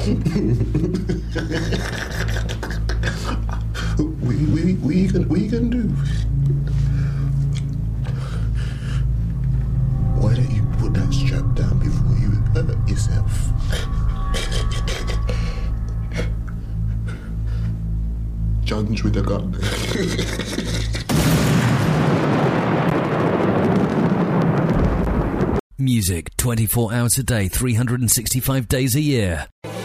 What you gonna do? Why don't you put that strap down before you hurt yourself? Judge with a gun. Music 24 hours a day, 365 days a year.